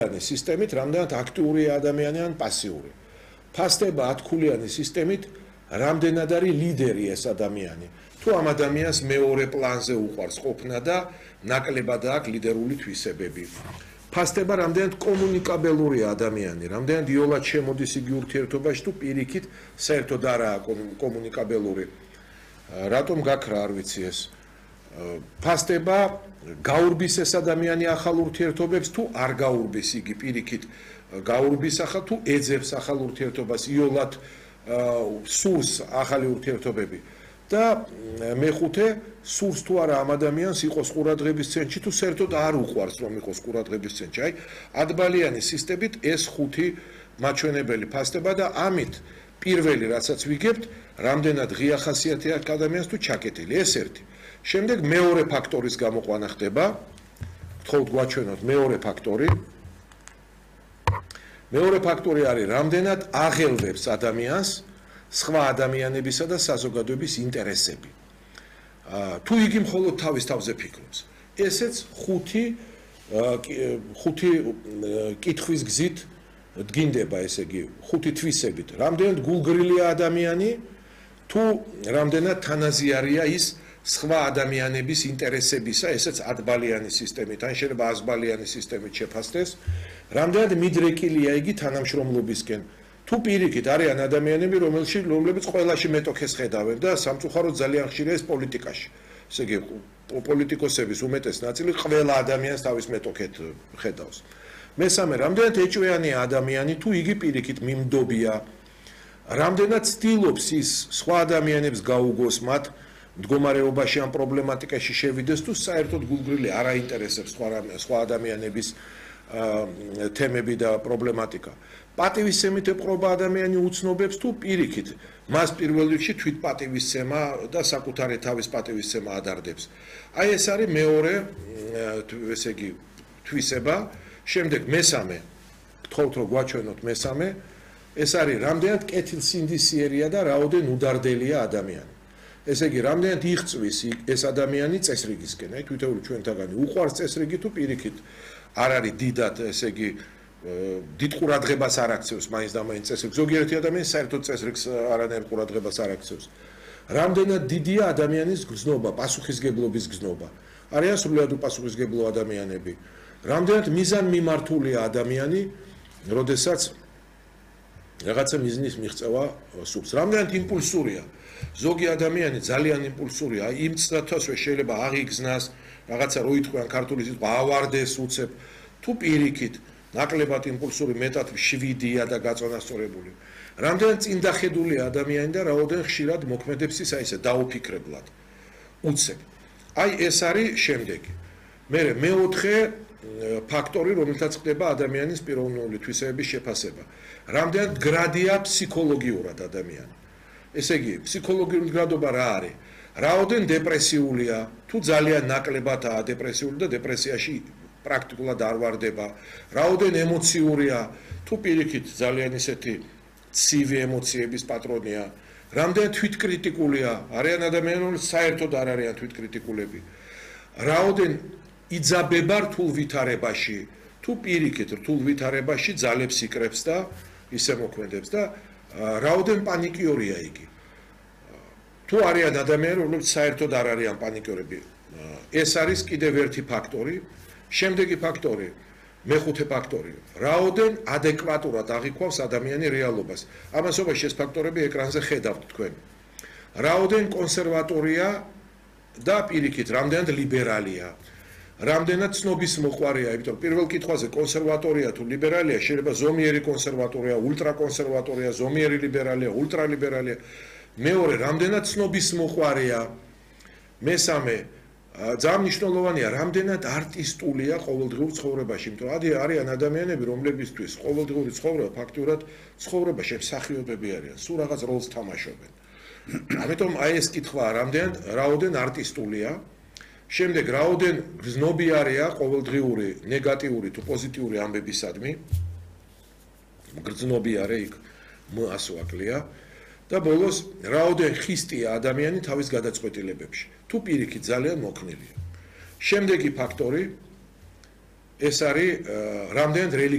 სისტემით რამდენად აქტიური ადამიანი ან პასიური. ფასდება 10-ქულიანი სისტემით რამდენად არის ლიდერი ეს ადამიანი. თუ ამ ადამიანს მეორე პლანზე უყვარს ყოფნა და ნაკლებად აქვს ლიდერული თვისებები. ფასდება რამდენად კომუნიკაბელურია ადამიანი, რამდენად იოლად შემოდის იგი ურთიერთობაში თუ პირიქით საერთოდ არაა კომუნიკაბელური. რატომ გაქრა არ ვიცი ეს. ფასდება გაურბის ეს ადამიანი ახალ ურთიერთობებს თუ არ გაურბის იგი პირიქით გაურბის ახალ თუ ეძებს ახალ ურთიერთობას იოლად სურს ახალი ურთიერთობები და მეხუთე სურს თუ არა ამ ადამიანს იყოს ყურადღების ცენტრში თუ საერთოდ არ უყვარს რომ იყოს ყურადღების ცენტრში. აი ათბალიანი სისტემით ეს 5 მაჩვენებელი ფასდება და ამით პირველი რასაც ვიგებთ რამდენად ღია ხასიათი აქვს ადამიანს თუ ჩაკეტილი ეს ერთი. შემდეგ მეორე ფაქტორის გამოყვანა ხდება. გთხოვთ გვაჩვენოთ მეორე ფაქტორი. მეორე ფაქტორი არის რამდენად აღელვებს ადამიანს სხვა ადამიანებისა და საზოგადოების ინტერესები. თუ იგი მხოლოდ თავის თავზე ფიქრობს. ესეც 5 კითხვის გზით დგინდება, ესე იგი 5 თვისებით. რამდენად გულგრილია ადამიანი თუ რამდენად თანაზიარია ის სხვა ადამიანების ინტერესებისა, ესეც 10-ბალიანი სისტემით, ან შეიძლება 100-ბალიანი სისტემით შეფასდეს, რამდენად მიდრეკილია იგი თანამშრომლობისკენ. თუ პირიქით არიან ადამიანები, რომლებიც ყველაში მეტოქეს ხედავენ და სამწუხაროდ ძალიან ხშირია ეს პოლიტიკაში. ესე იგი, პოლიტიკოსების უმეტეს ნაწილი ყველა ადამიანს თავის მეტოქეთ ხედავს. მესამე, რამდენად ეჭვიანია ადამიანი, თუ იგი პირიქით მიმდობია, რამდენად ცდილობს ის სხვა ადამიანებს გაუგოს მათ მდგომარეობაში ან პრობლემატიკაში შევიდეს თუ საერთოდ გულგრილი არ აინტერესებს სხვა ადამიანების თემები და პრობლემატიკა. პატივისცემით ეპყრობა ადამიანი უცნობებს თუ პირიქით მას პირველ რიგში თვით პატივისცემა და საკუთარი თავის პატივისცემა ადარდებს. აი ეს არის მეორე ესე იგი თვისება. შემდეგ მესამე გთხოვთ რომ გვაჩვენოთ მესამე ეს არის რამდენად კეთილსინდისიერია და რაოდენ უდარდელია ადამიანი. ესე იგი, რამდენად იღწვის ეს ადამიანი წესრიგისკენ, აი თვითონ ჩვენთაგანი უყვარს წესრიგი თუ პირიქით არ არის დიდად, ესე იგი, დიდ ყურადღებას არ აქცევს მაინც და მაინც წესრიგს. ზოგიერთი ადამიანი საერთოდ წესრიგს არანაირ ყურადღებას არ აქცევს. რამდენად დიდია ადამიანის გრძნობა, პასუხისგებლობის გრძნობა. არიან სრულად უპასუხისგებლო ადამიანები. რამდენად მიზანმიმართულია ადამიანი, როდესაც რაღაცა მიზნის მიღწევა სურს. რამდენად იმპულსურია. ზოგი ადამიანი ძალიან იმპულსურია, იმ წათვე შეიძლება აღიგზნას, რაღაცა რო იტყვიან ქართული სიტყვა ავარდეს უცებ, თუ პირიქით, ნაკლებად იმპულსური მეტად 7-ია და გაწონასწორებული. რამდენად წინდახედულია ადამიანი და რაოდენ ხშირად მოქმედებს ის აი ესე დაუფიქრებლად. უცებ. აი ეს არის შემდეგი. მეოთხე ფაქტორი, რომელთაც ხდება ადამიანის პიროვნული თვისებების შეფასება. რამდენად გრადია ფსიქოლოგიურად ადამიანი. ესე იგი, ფსიქოლოგიური გრადობა რა არის? რაოდენ დეპრესიულია, თუ ძალიან ნაკლებადაა დეპრესიული და დეპრესიაში პრაქტიკულად არ ვარდება. რაოდენ ემოციურია, თუ პირიქით ძალიან ისეთი ცივი ემოციების პატრონია. რამდენად თვითკრიტიკულია, არიან ადამიანები, რომლებიც საერთოდ არ არიან თვითკრიტიკულები. რაოდენ იძაბება რთულ ვითარებაში, თუ პირიქით რთულ ვითარებაში ძალებს იკრებს და ისე მოქმედებს და რაოდენ პანიკიორია იგი. თუ არიან ადამიანები, რომლებიც საერთოდ არ არიან პანიკიორები. ეს არის კიდევ ერთი ფაქტორი. შემდეგი ფაქტორი, მეხუთე ფაქტორი. რაოდენ ადეკვატურად აღიქვავს ადამიანი რეალობას. ამასობაში ეს ფაქტორები ეკრანზე ხედავთ თქვენ. რაოდენ კონსერვატორია და პირიქით, რამდენად ლიბერალია. რამდენად ცნობის მოყვარია, იმიტომ პირველ კითხვაზე კონსერვატორია თუ ლიბერალია, შეიძლება ზომიერი კონსერვატორია, ულტრაკონსერვატორია, ზომიერი ლიბერალია, ულტრალიბერალია. მეორე, რამდენად ცნობის მოყვარია. მესამე, ძალიან მნიშვნელოვანია, რამდენად არტისტულია ყოველდღიურ ცხოვრებაში, იმიტომ არიან ადამიანები, რომლებისთვის ყოველდღიური ცხოვრება ფაქტურად ცხოვრებაში მსახიობები არიან, სულ რაღაც როლს თამაშობენ. ამიტომ აი ეს კითხვა, რაოდენ არტისტულია. შემდეგ რაოდენ გრძნობიარეა ყოველდღიური ნეგატიური თუ პოზიტიური ამბებისადმი. გრძნობიარე იქ ასოაკლია და ბოლოს რაოდენ ხისტია ადამიანი თავის გადაწყვეტილებებში. თუ პირიქით ძალიან მოქნილია. შემდეგი ფაქტორი ეს არის რამდენად